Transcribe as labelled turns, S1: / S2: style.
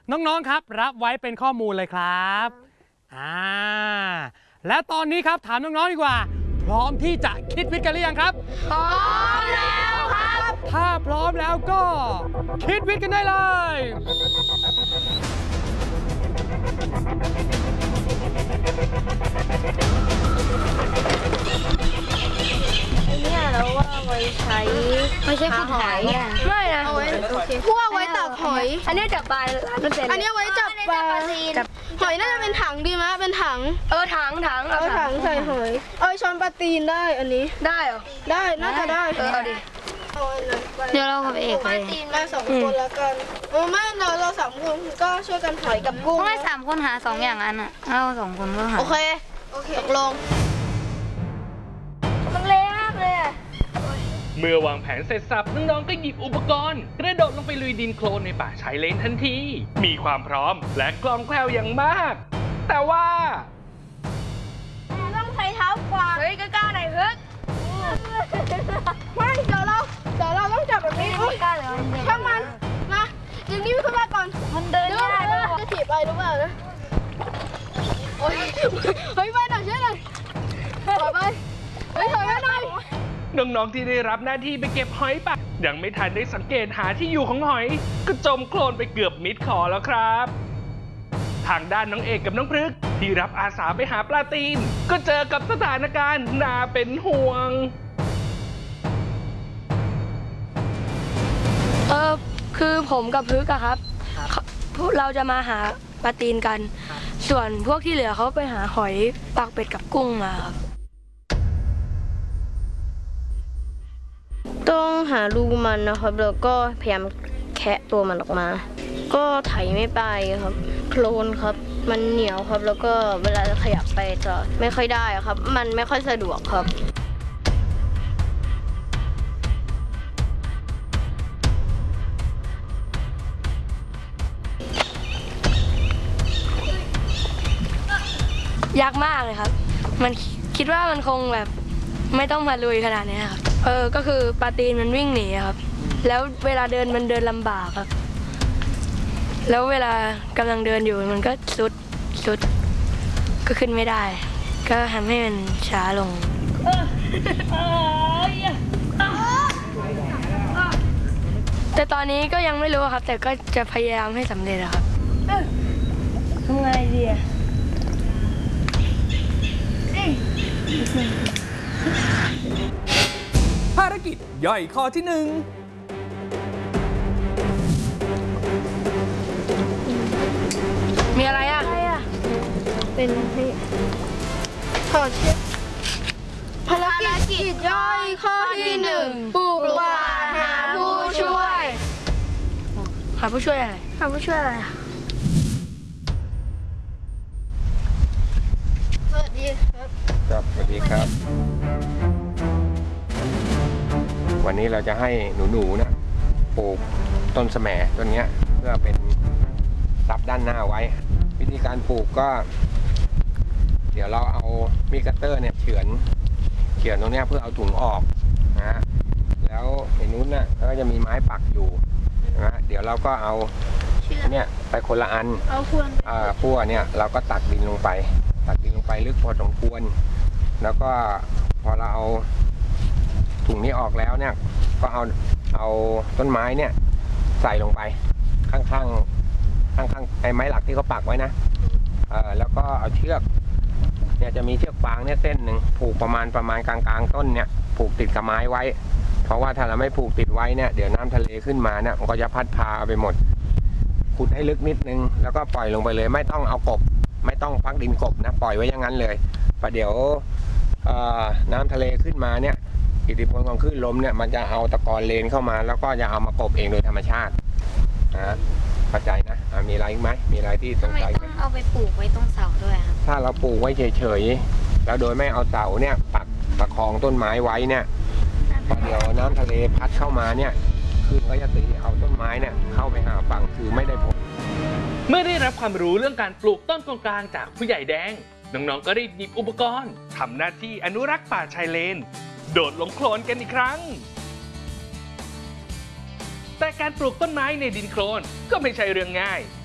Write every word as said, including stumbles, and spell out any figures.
S1: น้องๆครับรับไว้เป็นข้อมูลเลยครับอ่าและตอนนี้ครับถามน้องๆดีกว่าพร้อมที่จะคิดวิทย์กันหรือยังครับ
S2: พร้อมแล้วครับ
S1: ถ้าพร้อมแล้วก็คิดวิทย์กันได้เลย
S2: เนี่ยเราว่าไว้ใช้ไม่ใช่ขุดหอยไม่นะเอาไว้พวกไว้ตักหอยอันนี้จับปลาอันนี้ไว้จับปลาหอยน่าจะเป็นถังดีไหมเป็นถังเออถังถังเอาถังใส่หอยเออช้อนปลาตีนได้อันนี้ได้เหรอได้น่าจะได้เออเอาดิเดี๋ยวเรากับเอกไปตีนมาสองคนแล้วกันโอ้ไม่เราเราสามคนก็ช่วยกันหอยกับกุ้ง
S3: ไม่สามคนหาสองอย่างอันอ่ะเราสองคนก็หา
S2: โอเคโอเคตกลงมันเละมากเลย
S4: เมื่อวางแผนเสร็จสับน้องๆก็หยิบอุปกรณ์กระโดดลงไปลุยดินโคลนในป่าชายเลนทันทีมีความพร้อมและคล่องแคล่วอย่างมากแต่ว่า
S2: ต้องใช้เท้ากวางเฮ้ยกล้าหน่อยฮึกไม่เดี๋ยวเราเดี๋ยวเราต้องจับแบบนี้อุ้ยช่างมันนะดึงนี่ขึ้นมาก่อนมันเดินได้จะถีบไปหรือเปล่านะโอ้ยเฮ้ยไปหน่อยช่วยหน่อยถอยไปเฮ้ยถอยไปหน่อย
S4: น้องๆที่ได้รับหน้าที่ไปเก็บหอยป่ายังไม่ทันได้สังเกตหาที่อยู่ของหอยก็จมโคลนไปเกือบมิดคอแล้วครับทางด้านน้องเอกกับน้องพฤกษ์ที่รับอาสาไปหาปลาตีนก็เจอกับสถานการณ์น่าเป็นห่วง
S5: เออคือผมกับพฤกษ์อะครับพวกเราจะมาหาปลาตีนกันส่วนพวกที่เหลือเขาไปหาหอยปากเป็ดกับกุ้งมาครับ
S2: ต้องหารูมันนะครับแล้วก็พยายามแคะตัวมันออกมาก็ไถไม่ไปครับโคลนครับมันเหนียวครับแล้วก็เวลาขยับไปจะไม่ค่อยได้ครับมันไม่ค่อยสะดวกครับ
S5: ยากมากเลยครับมันคิดว่ามันคงแบบไม่ต้องมาลุยขนาดนี้ครับเออก็คือปลาตีนมันวิ่งหนีครับแล้วเวลาเดินมันเดินลำบากครับแล้วเวลากำลังเดินอยู่มันก็สุดสุดก็ขึ้นไม่ได้ก็ทำให้มันช้าลงแต่ตอนนี้ก็ยังไม่รู้ครับแต่ก็จะพยายามให้สำเร็จครับทำไงดีอะ
S4: ภารกิจย่อยข้อที่หนึ่ง
S5: มีอะไรอ่ะ
S2: เป็นให้ถอดเชือกภารกิจย่อยข้อที่หนึ่งปลูกป่าหาผู้ช่วย
S5: หาผู้ช่วยอะไร
S2: หาผู้ช่วยอะไรสวัสดีครับ
S6: ครับสวัสดีครับวันนี้เราจะให้หนูๆนะปลูกต้นแสมต้นนี้เพื่อเป็นซับด้านหน้าไว้วิธีการปลูกก็เดี๋ยวเราเอามีดคัตเตอร์เนี่ยเฉือนเฉือนตรงนี้เพื่อเอาถุงออกนะแล้วในนู้นน่ะก็จะมีไม้ปักอยู่นะเดี๋ยวเราก็เอาเนี่ยไปคนละอัน
S2: เอาพวน
S6: อ่าพั่วเนี่ยเราก็ตักดินลงไปตักดินลงไปลึกพอสมควรแล้วก็พอเราเอาถุงนี้ออกแล้วเนี่ยก็เอาเอาต้นไม้เนี่ยใส่ลงไปข้างๆข้างๆไอ้ไม้หลักที่เขาปักไว้นะเออแล้วก็เอาเชือกเนี่ยจะมีเชือกฟางเนี่ยเส้นหนึ่งผูกประมาณประมาณกลางๆต้นเนี่ยผูกติดกับไม้ไว้เพราะว่าถ้าเราไม่ผูกติดไว้เนี่ยเดี๋ยวน้ำทะเลขึ้นมาเนี่ยมันก็จะพัดพาไปหมดขุดให้ลึกนิดนึงแล้วก็ปล่อยลงไปเลยไม่ต้องเอากบไม่ต้องพักดินกบนะปล่อยไว้อย่างนั้นเลยประเดี๋ยวน้ำทะเลขึ้นมาเนี่ยอิทธิพลของคลื่นลมเนี่ยมันจะเอาตะกอนเลนเข้ามาแล้วก็จะเอามากบเองโดยธรรมชาตินะเข้าใจนะมีอะไรอีกไหมมีอะไรที่สงสัยไหม
S3: ต้องเอาไปปลูกไว้ตรงเสาด้วยครับ
S6: ถ้าเราปลูกไว้เฉยๆแล้วโดยไม่เอาเสาเนี่ยปักประคองต้นไม้ไว้เนี่ยพอเดี๋ยวน้ำทะเลพัดเข้ามาเนี่ยคลื่นก็จะตีเอาต้นไม้เนี่ยเข้าไปหาฝั่งคือไม่ได้ผล
S4: เมื่อได้รับความรู้เรื่องการปลูกต้นกลางๆจากผู้ใหญ่แดงน้องๆก็ได้หยิบอุปกรณ์ทำหน้าที่อนุรักษ์ป่าชายเลนโดดลงโคลนกันอีกครั้งแต่การปลูกต้นไม้ในดินโคลนก็ไม่ใช่เรื่องง่าย